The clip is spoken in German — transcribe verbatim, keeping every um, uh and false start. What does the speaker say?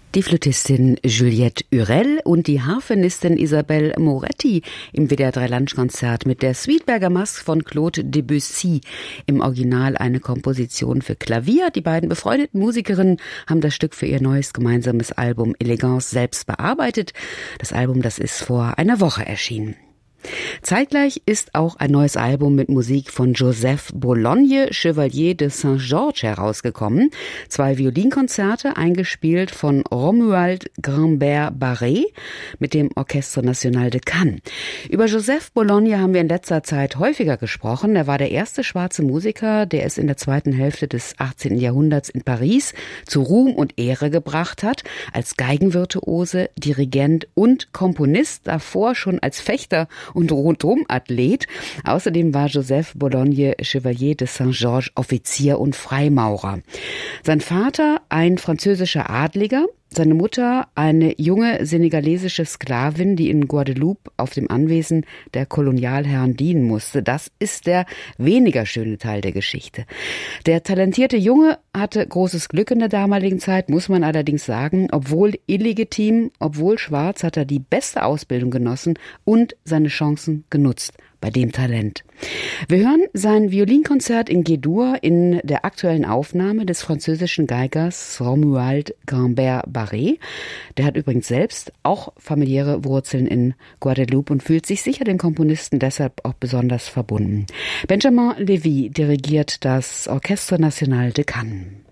Die Flötistin Juliette Hurel und die Harfenistin Isabelle Moretti im W D R drei Lunchkonzert mit der Sweetberger Masque von Claude Debussy. Im Original eine Komposition für Klavier. Die beiden befreundeten Musikerinnen haben das Stück für ihr neues gemeinsames Album Elegance selbst bearbeitet. Das Album, das ist vor einer Woche erschienen. Zeitgleich ist auch ein neues Album mit Musik von Joseph Bologne, Chevalier de Saint-Georges, herausgekommen. Zwei Violinkonzerte, eingespielt von Romuald Grimbert-Barré mit dem Orchestre National de Cannes. Über Joseph Bologne haben wir in letzter Zeit häufiger gesprochen. Er war der erste schwarze Musiker, der es in der zweiten Hälfte des achtzehnten Jahrhunderts in Paris zu Ruhm und Ehre gebracht hat, als Geigenvirtuose, Dirigent und Komponist, davor schon als Fechter und Rundum-Athlet. Außerdem war Joseph Bologne Chevalier de Saint-Georges Offizier und Freimaurer. Sein Vater ein französischer Adliger, seine Mutter eine junge senegalesische Sklavin, die in Guadeloupe auf dem Anwesen der Kolonialherren dienen musste. Das ist der weniger schöne Teil der Geschichte. Der talentierte Junge hatte großes Glück in der damaligen Zeit, muss man allerdings sagen. Obwohl illegitim, obwohl schwarz, hat er die beste Ausbildung genossen und seine Chancen genutzt. Bei dem Talent. Wir hören sein Violinkonzert in G-Dur in der aktuellen Aufnahme des französischen Geigers Romuald Grimbert-Barré. Der hat übrigens selbst auch familiäre Wurzeln in Guadeloupe und fühlt sich sicher dem Komponisten deshalb auch besonders verbunden. Benjamin Levy dirigiert das Orchestre National de Cannes.